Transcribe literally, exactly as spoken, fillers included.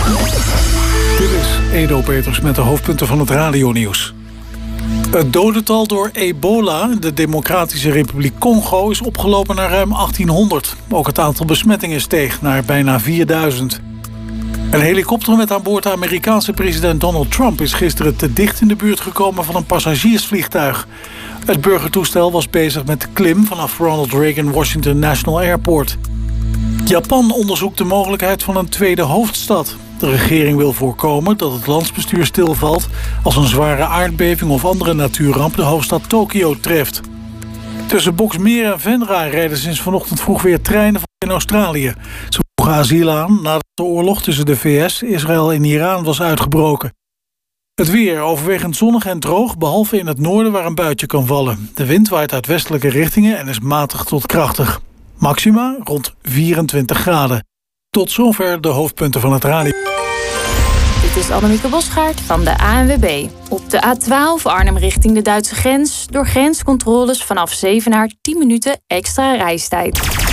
Dit is Edo Peters met de hoofdpunten van het radionieuws. Het dodental door ebola in de Democratische Republiek Congo is opgelopen naar ruim achttienhonderd. Ook het aantal besmettingen steeg naar bijna vierduizend. Een helikopter met aan boord de Amerikaanse president Donald Trump is gisteren te dicht in de buurt gekomen van een passagiersvliegtuig. Het burgertoestel was bezig met de klim vanaf Ronald Reagan Washington National Airport. Japan onderzoekt de mogelijkheid van een tweede hoofdstad. De regering wil voorkomen dat het landsbestuur stilvalt als een zware aardbeving of andere natuurramp de hoofdstad Tokio treft. Tussen Boxmeer en Venra rijden sinds vanochtend vroeg weer treinen in Australië. Ze vroegen asiel aan nadat de oorlog tussen de V S, Israël en Iran was uitgebroken. Het weer overwegend zonnig en droog, behalve in het noorden waar een buitje kan vallen. De wind waait uit westelijke richtingen en is matig tot krachtig. Maxima rond vierentwintig graden. Tot zover de hoofdpunten van het radio. Dit is Annemieke Bosgaard van de A N W B. Op de A twaalf Arnhem richting de Duitse grens. Door grenscontroles vanaf Zevenaar tien minuten extra reistijd.